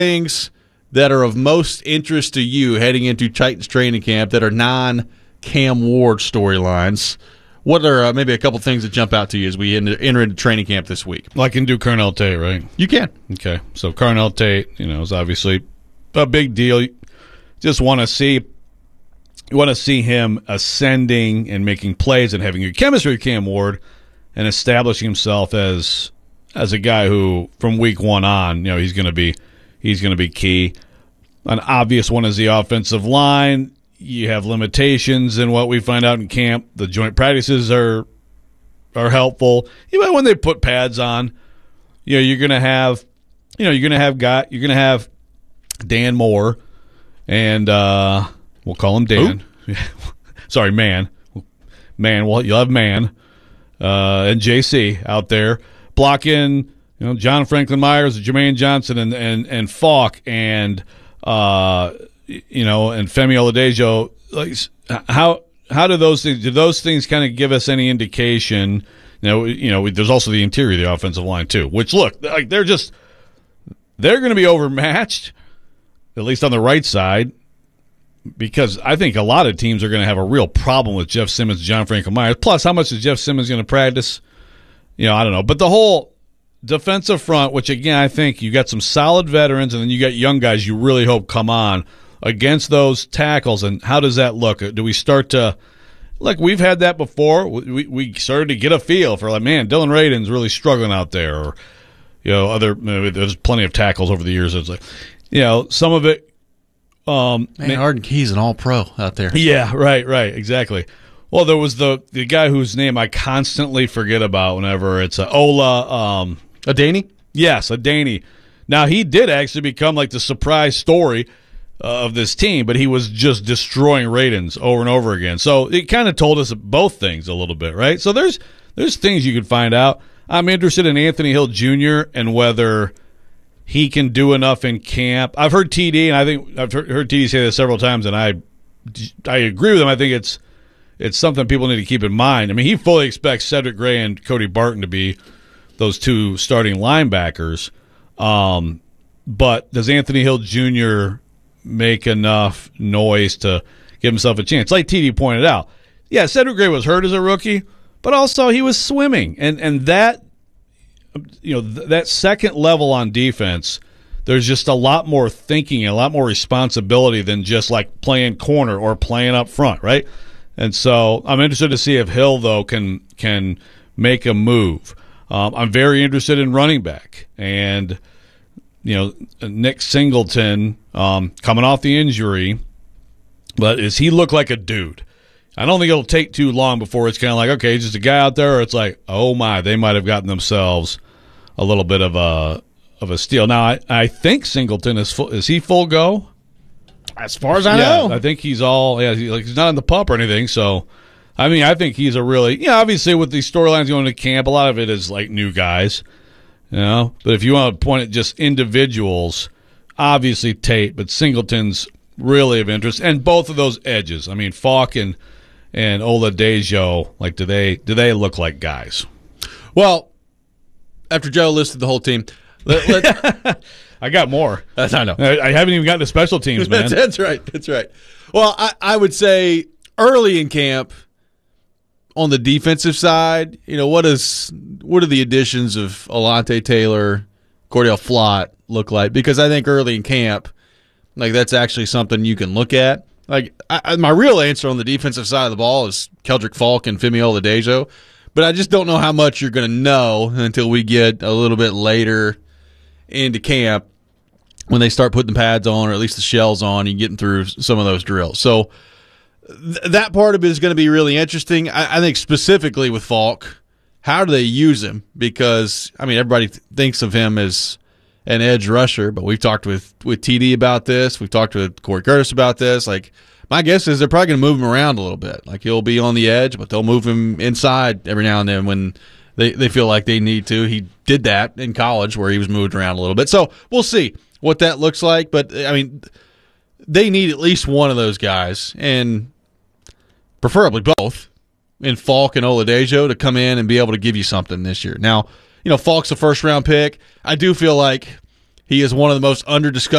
things that are of most interest to you heading into Titans training camp that are non-Cam Ward storylines? What are maybe a couple things that jump out to you as we enter into training camp this week? Well, I can do Carnell Tate, right? You can. Okay. So Carnell Tate, is obviously a big deal. Just want to see him ascending and making plays and having good chemistry with Cam Ward and establishing himself as a guy who, from week one on, he's going to be key. An obvious one is the offensive line. You have limitations in what we find out in camp. The joint practices are helpful. Even when they put pads on, you're going to have Dan Moore, and we'll call him Dan. Sorry, Man. Well, you'll have Man and JC out there blocking. John Franklin Myers, Jermaine Johnson, and Falk, and and Femi Oladejo. Like, how do those things kind of give us any indication? There's also the interior of the offensive line too, which look like they're going to be overmatched, at least on the right side, because I think a lot of teams are going to have a real problem with Jeff Simmons, John Franklin Myers. Plus, how much is Jeff Simmons going to practice? I don't know, but the whole defensive front, which again I think you got some solid veterans, and then you got young guys you really hope come on against those tackles. And how does that look? Do we start to look? We've had that before. We started to get a feel for man, Dylan Radin's really struggling out there, or there's plenty of tackles over the years. It's like some of it. Arden Key's an all-pro out there. Yeah, right, exactly. Well, there was the guy whose name I constantly forget about whenever it's Ola Adaney? Yes, Adaney. Now, he did actually become like the surprise story of this team, but he was just destroying Radins over and over again. So it kind of told us both things a little bit, right? So there's things you can find out. I'm interested in Anthony Hill Jr. and whether he can do enough in camp. I've heard TD, and I think I've heard TD say this several times, and I agree with him. I think it's something people need to keep in mind. I mean, he fully expects Cedric Gray and Cody Barton to be those two starting linebackers. But does Anthony Hill Jr. make enough noise to give himself a chance? Like TD pointed out, yeah, Cedric Gray was hurt as a rookie, but also he was swimming. And that, that second level on defense, there's just a lot more thinking and a lot more responsibility than just like playing corner or playing up front, right? And so I'm interested to see if Hill, though, can make a move. I'm very interested in running back. And, Nick Singleton coming off the injury, but does he look like a dude? I don't think it'll take too long before it's kind of like, okay, he's just a guy out there, or it's like, oh, my, they might have gotten themselves a little bit of a steal. Now, I think Singleton is he full go? As far as I know. I think he's he's not in the pup or anything. So, I mean, I think he's a really, obviously with these storylines going to camp, a lot of it is like new guys, But if you want to point at just individuals, obviously Tate, but Singleton's really of interest. And both of those edges, I mean, Falk and Oladejo, like, do they look like guys? Well, after Joe listed the whole team, I got more. I know. I haven't even gotten to special teams, man. That's right. Well, I would say early in camp, on the defensive side, what are the additions of Alontae Taylor, Cordell Flott look like? Because I think early in camp, like, that's actually something you can look at. Like, my real answer on the defensive side of the ball is Keldrick Falk and Femi Oladejo, but I just don't know how much you're going to know until we get a little bit later into camp when they start putting the pads on, or at least the shells on, and getting through some of those drills. So that part of it is going to be really interesting. I think specifically with Falk, how do they use him? Because, I mean, everybody thinks of him as an edge rusher, but we've talked with TD about this. We've talked with Corey Curtis about this. Like, my guess is they're probably going to move him around a little bit. Like, he'll be on the edge, but they'll move him inside every now and then when they feel like they need to. He did that in college where he was moved around a little bit. So we'll see what that looks like. But, I mean, they need at least one of those guys, and preferably both, in Falk and Oladejo, to come in and be able to give you something this year. Now, Falk's a first-round pick. I do feel like He is one of the most under-discussed